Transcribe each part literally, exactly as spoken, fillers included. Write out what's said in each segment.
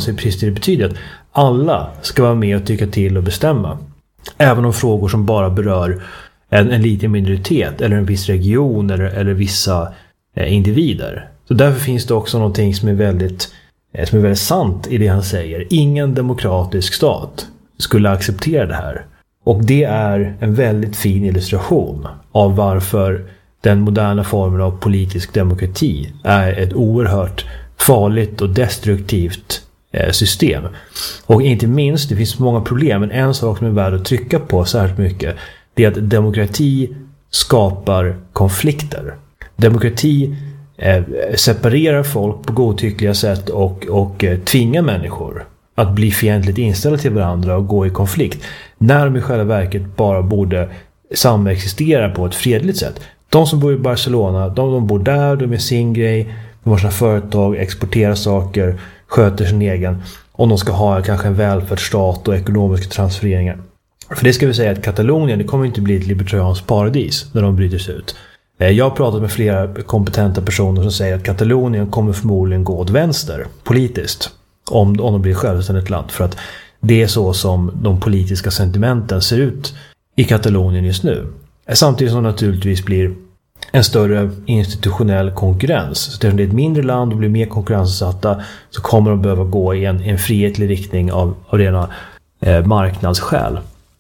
Så precis det betyder att alla ska vara med och tycka till och bestämma. Även om frågor som bara berör en, en liten minoritet eller en viss region eller, eller vissa eh, individer. Så därför finns det också någonting som är väldigt, eh, som är väldigt sant i det han säger. Ingen demokratisk stat skulle acceptera det här. Och det är en väldigt fin illustration av varför den moderna formen av politisk demokrati är ett oerhört farligt och destruktivt eh, system. Och inte minst, det finns många problem, men en sak som är värd att trycka på särskilt mycket, det är att demokrati skapar konflikter. Demokrati eh, separerar folk på godtyckliga sätt och, och eh, tvingar människor att bli fientligt inställda till varandra och gå i konflikt. När de i själva verket bara borde samexistera på ett fredligt sätt. De som bor i Barcelona, de, de bor där, de är sin grej, de har sina företag, exporterar saker, sköter sin egen. Och de ska ha kanske en välfärdsstat och ekonomiska transfereringar. För det ska vi säga att Katalonien, det kommer inte bli ett libertarianskt paradis när de bryter sig ut. Jag har pratat med flera kompetenta personer som säger att Katalonien kommer förmodligen gå åt vänster politiskt. Om, om de blir självständigt land. För att det är så som de politiska sentimenten ser ut i Katalonien just nu. Samtidigt som det naturligtvis blir en större institutionell konkurrens. Så det är ett mindre land och blir mer konkurrensutsatta, så kommer de behöva gå i en, en frihetlig riktning av, av rena eh, marknadsskäl.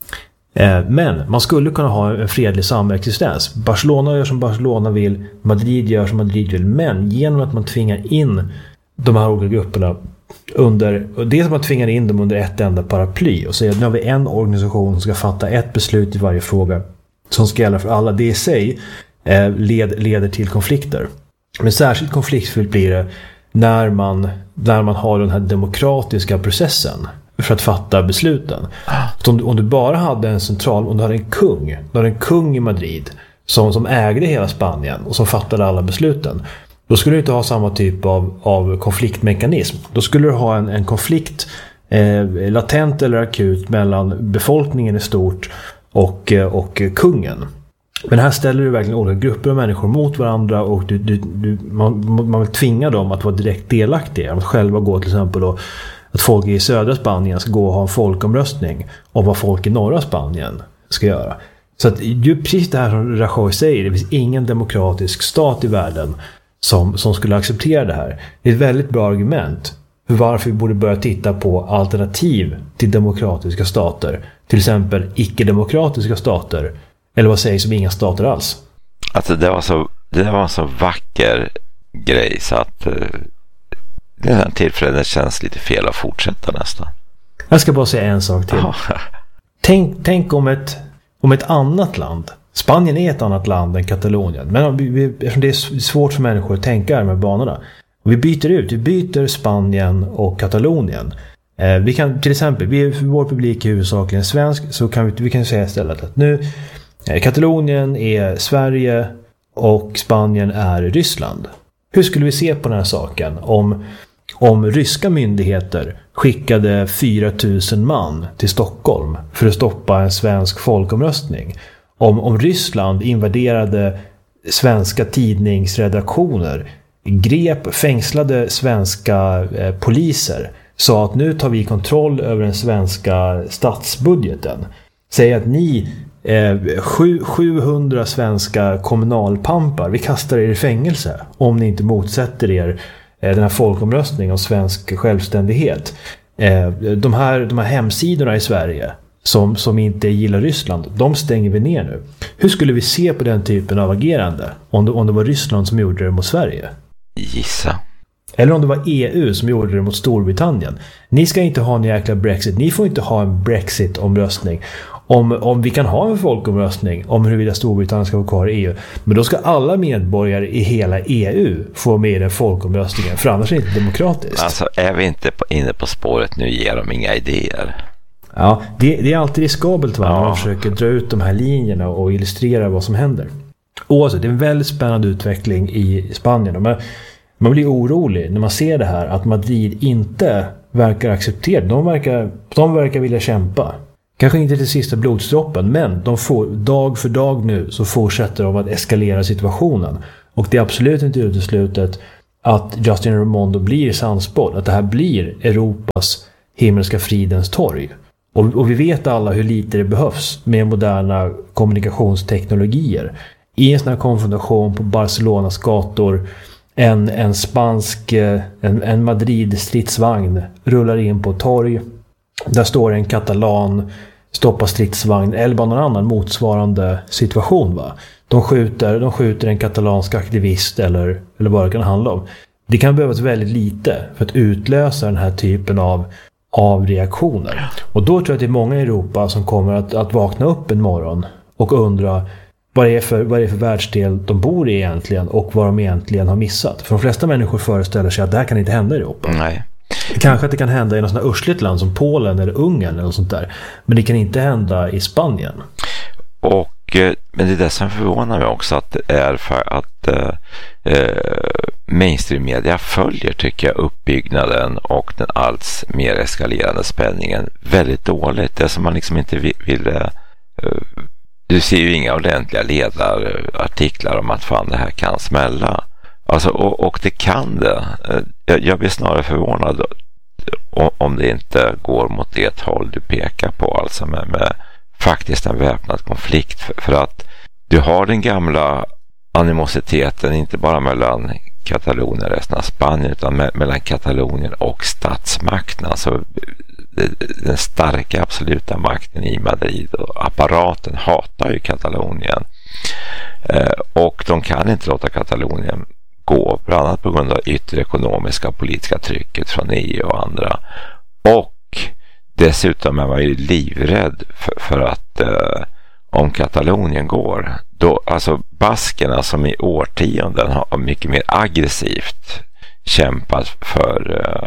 Eh, men man skulle kunna ha en fredlig samexistens. Barcelona gör som Barcelona vill, Madrid gör som Madrid vill. Men genom att man tvingar in de här olika grupperna under, det är som att tvinga in dem under ett enda paraply och säga att nu har vi en organisation som ska fatta ett beslut i varje fråga som ska gälla för alla. Det i sig eh, led, leder till konflikter. Men särskilt konfliktfyllt blir det när man, när man har den här demokratiska processen för att fatta besluten. Så om, om du bara hade en central, om du hade en kung, du hade en kung i Madrid som, som ägde hela Spanien och som fattade alla besluten, då skulle du inte ha samma typ av, av konfliktmekanism. Då skulle du ha en, en konflikt eh, latent eller akut mellan befolkningen i stort och, och kungen. Men här ställer du verkligen olika grupper av människor mot varandra och du, du, du, man, man vill tvinga dem att vara direkt delaktiga. Att själva gå till exempel då, att folk i södra Spanien ska gå och ha en folkomröstning om vad folk i norra Spanien ska göra. Så att ju precis det här som Rajoy säger, det finns ingen demokratisk stat i världen Som, som skulle acceptera det här. Det är ett väldigt bra argument för varför vi borde börja titta på alternativ till demokratiska stater. Till exempel icke-demokratiska stater. Eller vad sägs om inga stater alls? Alltså det var så, det var en så vacker grej så att uh, den här tillfället känns lite fel att fortsätta nästan. Jag ska bara säga en sak till. tänk, tänk om ett, om ett annat land. Spanien är ett annat land än Katalonien. Men vi, vi, eftersom det är svårt för människor att tänka här med banorna. Och vi byter ut. Vi byter Spanien och Katalonien. Eh, vi kan till exempel, vi, för vår publik är huvudsakligen svensk, så kan vi, vi kan säga istället att nu eh, Katalonien är Sverige och Spanien är Ryssland. Hur skulle vi se på den här saken om, om ryska myndigheter skickade fyra tusen man till Stockholm för att stoppa en svensk folkomröstning? Om, om Ryssland invaderade svenska tidningsredaktioner, grep, fängslade svenska eh, poliser, sa att nu tar vi kontroll över den svenska statsbudgeten. Säger att ni, eh, sju, sjuhundra svenska kommunalpampar, vi kastar er i fängelse om ni inte motsätter er eh, den här folkomröstningen om svensk självständighet. Eh, de, här, de här hemsidorna i Sverige Som, som inte gillar Ryssland, de stänger vi ner nu. Hur skulle vi se på den typen av agerande om det, om det var Ryssland som gjorde det mot Sverige? Gissa. Eller om det var E U som gjorde det mot Storbritannien. Ni ska inte ha en jäkla Brexit. Ni får inte ha en Brexit-omröstning. Om, om vi kan ha en folkomröstning om huruvida Storbritannien ska vara kvar i E U. Men då ska alla medborgare i hela E U få med i den folkomröstningen. För annars är det inte demokratiskt. Alltså är vi inte på, inne på spåret nu, ger de inga idéer. Ja, det, det är alltid riskabelt va, ja. när man försöker dra ut de här linjerna och illustrera vad som händer. Oavsett, det är en väldigt spännande utveckling i Spanien. Man, man blir orolig när man ser det här att Madrid inte verkar acceptera. De verkar, de verkar vilja kämpa. Kanske inte till sista blodsdroppen, men de får, dag för dag nu så fortsätter de att eskalera situationen. Och det är absolut inte uteslutet att Justin Raimondo blir sannspådd, att det här blir Europas himmelska fridens torg. Och, och vi vet alla hur lite det behövs med moderna kommunikationsteknologier. I en sån här konfrontation på Barcelonas gator, en, en spansk, en, en Madrid-stridsvagn rullar in på torg. Där står en katalan, stoppar stridsvagn, eller bara någon annan motsvarande situation, va? De skjuter, de skjuter en katalansk aktivist eller, eller vad det kan handla om. Det kan behövas väldigt lite för att utlösa den här typen av, av reaktioner. Och då tror jag att det är många i Europa som kommer att, att vakna upp en morgon och undra vad det är för, vad det är för världsdel de bor i egentligen och vad de egentligen har missat. För de flesta människor föreställer sig att det här kan inte hända i Europa. Nej. Kanske att det kan hända i något sånt här ursligt land som Polen eller Ungern eller sånt där. Men det kan inte hända i Spanien. Och men det är det som förvånar mig också, att det är för att eh, mainstream-media följer, tycker jag, uppbyggnaden och den allt mer eskalerande spänningen väldigt dåligt. Det som man liksom inte vill, vill eh, du ser ju inga ordentliga ledarartiklar om att fan det här kan smälla. Alltså, och, och det kan det. Jag, jag blir snarare förvånad om det inte går mot det håll du pekar på, alltså med, med faktiskt en väpnad konflikt, för, för att du har den gamla animositeten inte bara mellan Katalonien och resten av Spanien, utan me- mellan Katalonien och statsmakten, alltså den starka absoluta makten i Madrid, och apparaten hatar ju Katalonien eh, och de kan inte låta Katalonien gå, bland annat på grund av yttre ekonomiska och politiska trycket från E U och andra. Och dessutom är man ju livrädd för, för att eh, om Katalonien går, då, alltså baskerna som i årtionden har mycket mer aggressivt kämpat för eh,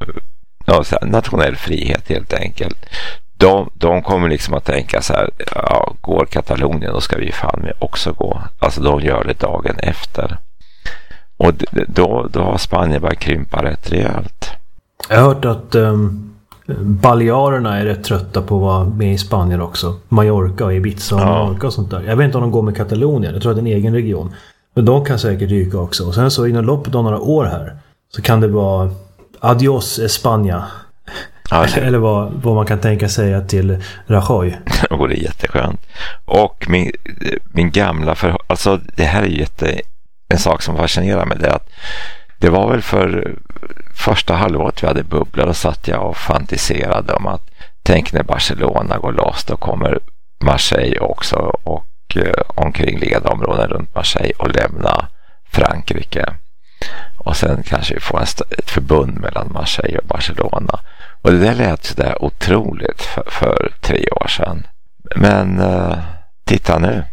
ja, nationell frihet helt enkelt. De, de kommer liksom att tänka så här, ja, går Katalonien, då ska vi fan med också gå. Alltså de gör det dagen efter. Och d- då, då har Spanien bara krympa rätt rejält. Jag har hört att um... Balearerna är rätt trötta på att vara med i Spanien också. Mallorca och Ibiza och ja. Mallorca och sånt där. Jag vet inte om de går med Katalonien. Jag tror att det är en egen region. Men de kan säkert ryka också. Och sen så inom loppet av några år här så kan det vara Adios España. Ja, eller vad, vad man kan tänka säga till Rajoy. Och det är jätteskönt. Och min, min gamla för, alltså det här är ju jätte, en sak som fascinerar mig, det är att det var väl för första halvåret vi hade bubblor, och satt jag och fantiserade om att tänk när Barcelona går loss, då kommer Marseille också och eh, omkringliggande områden runt Marseille och lämna Frankrike. Och sen kanske vi får en st- ett förbund mellan Marseille och Barcelona. Och det där lät så där otroligt för, för tre år sedan. Men eh, titta nu.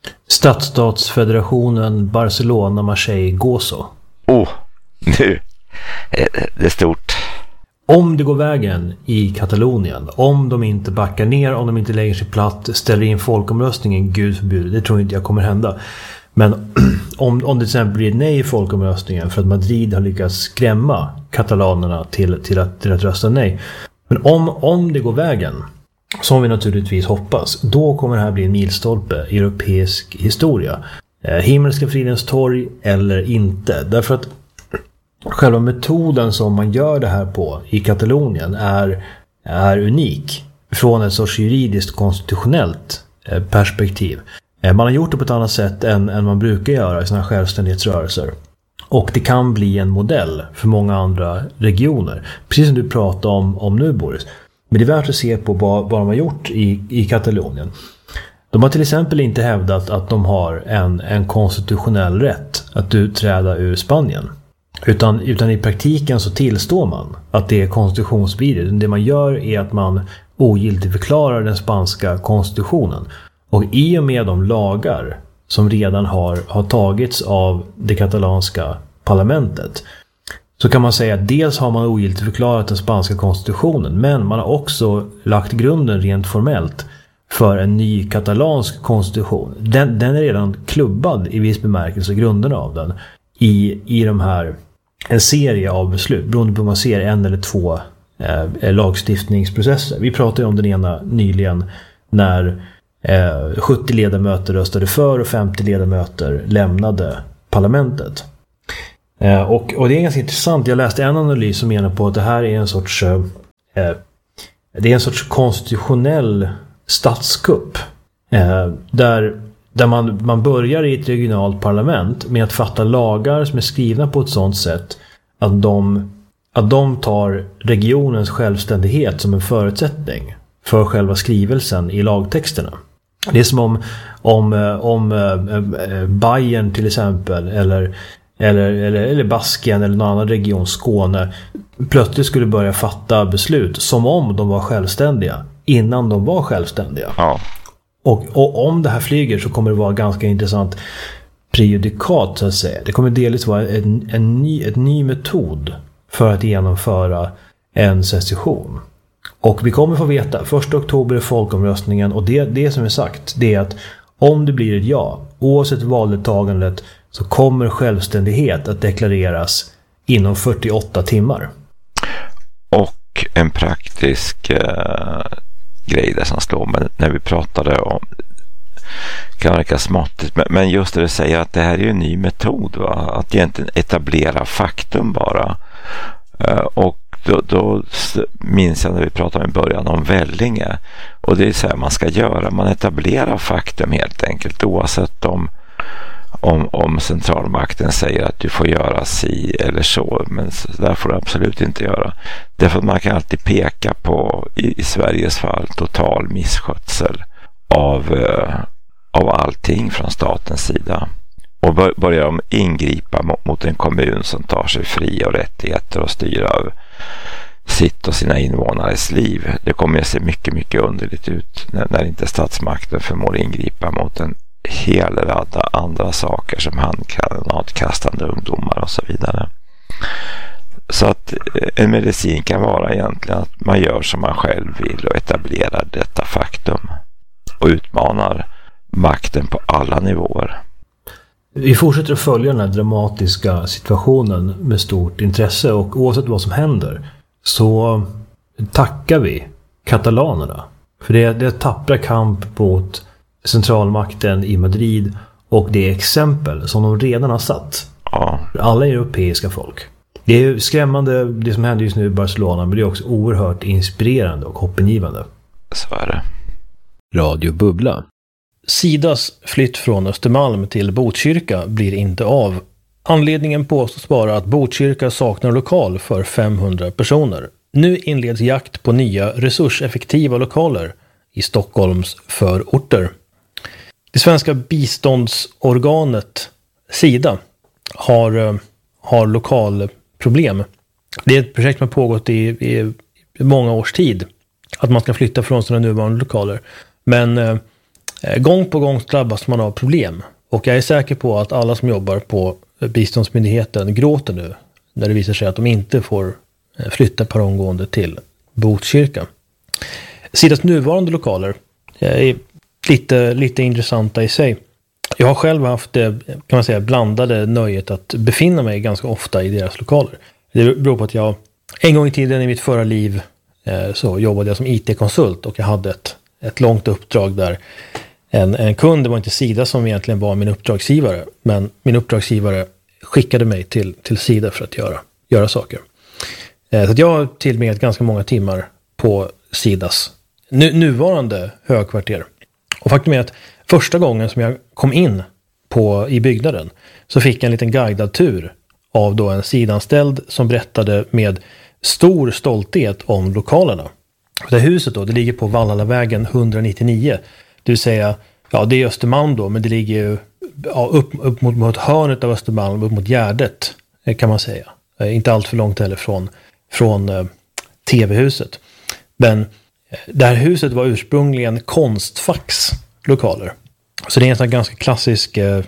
Stadsstatsfederationen Barcelona-Marseille-Gozo. Oh, nu det är stort. Om det går vägen i Katalonien, om de inte backar ner, om de inte lägger sig platt, ställer in folkomröstningen, gud förbjuder, det tror inte jag kommer hända. Men om, om det till exempel blir nej i folkomröstningen för att Madrid har lyckats skrämma katalanerna till, till, att, till att rösta nej. Men om, om det går vägen, som vi naturligtvis hoppas, då kommer det här bli en milstolpe i europeisk historia. Eh, himmelska fridens torg eller inte. Därför att själva metoden som man gör det här på i Katalonien är, är unik från ett sorts juridiskt konstitutionellt eh, perspektiv. Eh, man har gjort det på ett annat sätt än, än man brukar göra i sådana självständighetsrörelser. Och det kan bli en modell för många andra regioner. Precis som du pratade om, om nu, Boris. Men det är värt att se på vad, vad de har gjort i, i Katalonien. De har till exempel inte hävdat att de har en, en konstitutionell rätt att utträda ur Spanien. Utan, utan i praktiken så tillstår man att det är konstitutionsvidrigt. Det man gör är att man ogiltigförklarar den spanska konstitutionen. Och i och med de lagar som redan har, har tagits av det katalanska parlamentet, så kan man säga att dels har man ogiltigförklarat den spanska konstitutionen, men man har också lagt grunden rent formellt för en ny katalansk konstitution. Den, den är redan klubbad i viss bemärkelse, grunderna av den, i, i de här, en serie av beslut, beroende på hur man ser en eller två eh, lagstiftningsprocesser. Vi pratade ju om den ena nyligen när eh, sjuttio ledamöter röstade för och femtio ledamöter lämnade parlamentet. Eh, och, och det är ganska intressant. Jag läste en analys som menar på att det här är en sorts eh, det är en sorts konstitutionell statskupp. Eh, där där man, man börjar i ett regionalt parlament med att fatta lagar som är skrivna på ett sådant sätt att de, att de tar regionens självständighet som en förutsättning för själva skrivelsen i lagtexterna. Det är som om, om, om äh, Bayern till exempel eller, eller, eller, eller Baskien eller någon annan region, Skåne, plötsligt skulle börja fatta beslut som om de var självständiga innan de var självständiga. Ja. Och, och om det här flyger så kommer det vara ganska intressant prejudikat så att säga. Det kommer delvis vara en, en ny, ett ny metod för att genomföra en session. Och vi kommer få veta, första oktober är folkomröstningen, och det, det som är sagt det är att om det blir ett ja, oavsett valdeltagandet, så kommer självständighet att deklareras inom fyrtioåtta timmar. Och en praktisk eh, grej där som slår mig när vi pratade om, kan verka småttigt, men, men just det du säger att det här är ju en ny metod, va? Att egentligen etablera faktum bara. Eh, och Då, då minns jag när vi pratade i början om Vellinge, och det är så här man ska göra, man etablerar faktum helt enkelt, oavsett om, om, om centralmakten säger att du får göra si eller så, men så där får du absolut inte göra. Därför att man kan alltid peka på, i, i Sveriges fall, total misskötsel av, eh, av allting från statens sida. Och bör, börjar de ingripa mot, mot en kommun som tar sig fria och rättigheter och styr av sitt och sina invånares liv. Det kommer att se mycket, mycket underligt ut när, när inte statsmakten förmår ingripa mot en hel rad andra saker som handgranatkastande ungdomar och så vidare. Så att en medicin kan vara egentligen att man gör som man själv vill och etablerar detta faktum och utmanar makten på alla nivåer. Vi fortsätter att följa den här dramatiska situationen med stort intresse, och oavsett vad som händer så tackar vi katalanerna. För det är, det är tappra kamp mot centralmakten i Madrid, och det är exempel som de redan har satt. Ja. Alla europeiska folk. Det är skrämmande det som händer just nu i Barcelona, men det är också oerhört inspirerande och hoppingivande. Så är det. Radio Bubbla. Sidas flytt från Östermalm till Botkyrka blir inte av. Anledningen påstås vara att Botkyrka saknar lokal för femhundra personer. Nu inleds jakt på nya resurseffektiva lokaler i Stockholms förorter. Det svenska biståndsorganet Sida har, har lokalproblem. Det är ett projekt som har pågått i, i många års tid. Att man ska flytta från sina nuvarande lokaler. Men eh, gång på gång drabbas man av problem. Och jag är säker på att alla som jobbar på biståndsmyndigheten gråter nu när det visar sig att de inte får flytta per omgående till Botkyrka. Sidas nuvarande lokaler är lite, lite intressanta i sig. Jag har själv haft det, kan man säga, blandade nöjet att befinna mig ganska ofta i deras lokaler. Det beror på att jag en gång i tiden i mitt förra liv så jobbade jag som I T-konsult, och jag hade ett, ett långt uppdrag där en, en kund, det var inte Sida som egentligen var min uppdragsgivare, men min uppdragsgivare skickade mig till, till Sida för att göra, göra saker. Så att jag har tillbringat ganska många timmar på Sidas nu, nuvarande högkvarter. Och faktum är att första gången som jag kom in på, i byggnaden så fick jag en liten guidad tur av då en sidanställd som berättade med stor stolthet om lokalerna. Det huset då, det ligger på Vallalavägen etthundranittionio. Det vill säga, ja, det är Östermalm då, men det ligger ju ja, upp, upp mot, mot hörnet av Östermalm, upp mot Gärdet kan man säga. Inte allt för långt heller från, från eh, tv-huset. Men eh, det här huset var ursprungligen Konstfacks lokaler. Så det är en sån ganska klassisk eh,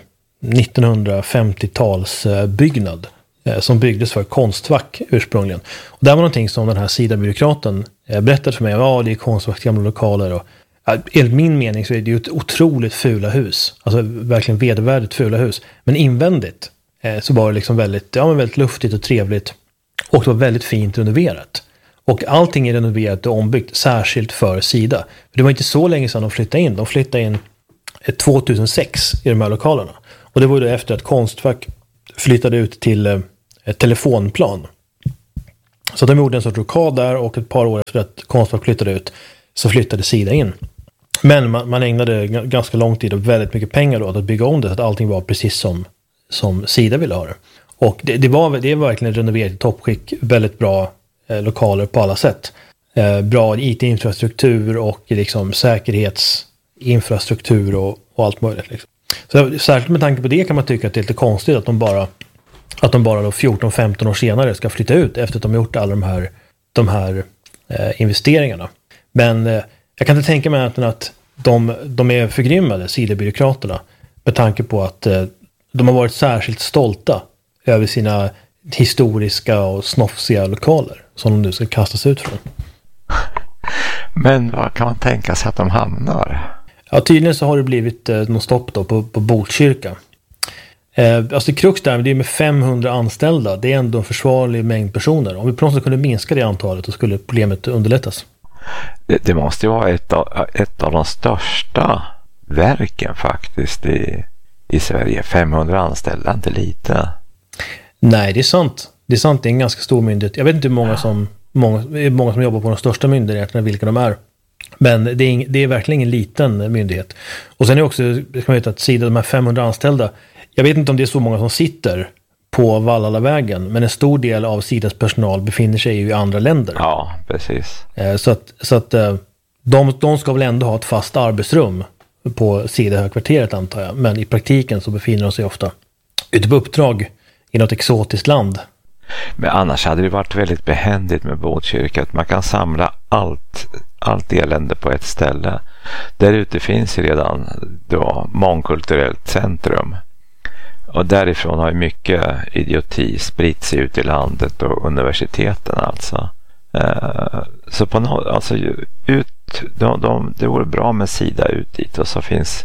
nittonhundrafemtiotals eh, byggnad eh, som byggdes för Konstfack ursprungligen. Och det var någonting som den här Sida-byråkraten eh, berättade för mig. Ja, det är Konstfacks gamla lokaler, och enligt min mening så är det ju ett otroligt fula hus. Alltså verkligen vedervärdigt fula hus. Men invändigt eh, så var det liksom väldigt, ja, men väldigt luftigt och trevligt. Och det var väldigt fint renoverat. Och allting är renoverat och ombyggt särskilt för Sida. För det var inte så länge sedan de flyttade in. De flyttade in tvåtusensex i de här lokalerna. Och det var ju efter att Konstfack flyttade ut till, ett telefonplan. Så de gjorde en sorts rokad där och ett par år efter att Konstfack flyttade ut så flyttade Sida in. Men man, man ägnade g- ganska lång tid och väldigt mycket pengar då att bygga om det så att allting var precis som, som Sida ville ha det. Och det, det, var, det var verkligen renoverat i toppskick, väldigt bra eh, lokaler på alla sätt. Eh, bra I T-infrastruktur och liksom säkerhetsinfrastruktur och, och allt möjligt. Liksom. Så särskilt med tanke på det kan man tycka att det är lite konstigt att de bara, att de bara då fjorton femton år senare ska flytta ut efter att de gjort alla de här, de här eh, investeringarna. Men eh, jag kan inte tänka mig att, att de, de är förgrymmade, Sida-byråkraterna, med tanke på att eh, de har varit särskilt stolta över sina historiska och snofsiga lokaler som de nu ska kastas ut från. Men vad kan man tänka sig att de hamnar? Ja, tydligen så har det blivit eh, någon stopp då på, på Botkyrka. Eh, alltså krux där, det är med femhundra anställda. Det är ändå en försvarlig mängd personer. Om vi på något sätt kunde minska det antalet så skulle problemet underlättas. Det, det måste ju vara ett av, ett av de största verken faktiskt i, i Sverige. femhundra anställda, inte lite. Nej, det är sant. Det är sant, det är en ganska stor myndighet. Jag vet inte hur många som, många, det är många som jobbar på de största myndigheterna, vilka de är. Men det är, det är verkligen ingen liten myndighet. Och sen är det också, ska man veta att Sida, de här femhundra anställda, jag vet inte om det är så många som sitter på Vallalavägen, men en stor del av Sidas personal befinner sig ju i andra länder. Ja, precis. Så att, så att de, de ska väl ändå ha ett fast arbetsrum på Sida-högkvarteret antar jag. Men i praktiken så befinner de sig ofta ute på uppdrag i något exotiskt land. Men annars hade det varit väldigt behändigt med Botkyrka att man kan samla allt, allt elände på ett ställe. Där ute finns redan då mångkulturellt centrum. Och därifrån har ju mycket idioti spritt sig ut i landet och universiteten alltså. Eh, så på något, alltså ut, de, de, det vore bra med Sida ut dit och så finns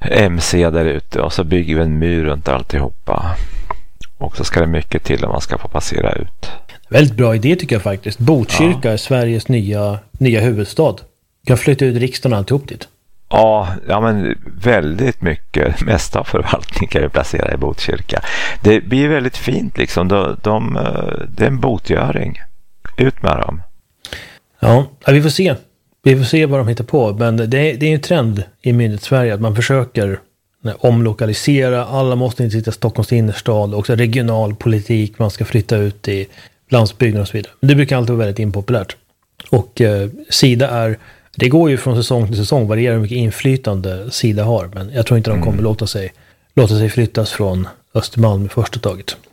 M C där ute och så bygger vi en mur runt alltihopa. Och så ska det mycket till om man ska få passera ut. Väldigt bra idé tycker jag faktiskt. Botkyrka ja. är Sveriges nya, nya huvudstad. Du kan flytta ut riksdagen och alltihop dit. Ja, ja, men väldigt mycket. Mesta av förvaltning kan ju placera i Botkyrka. Det blir väldigt fint liksom. De, de, det är en botgöring. Ut med dem. Ja, vi får se. Vi får se vad de hittar på. Men det är, det är en trend i Myndighetssverige att man försöker omlokalisera. Alla måste inte sitta i Stockholms innerstad. Också regional politik. Man ska flytta ut i landsbygden och så vidare. Men det brukar alltid vara väldigt impopulärt. Och eh, Sida är... Det går ju från säsong till säsong. Varierar hur mycket inflytande Sida har. Men jag tror inte de kommer mm. låta sig, låta sig flyttas från Östermalm i första taget.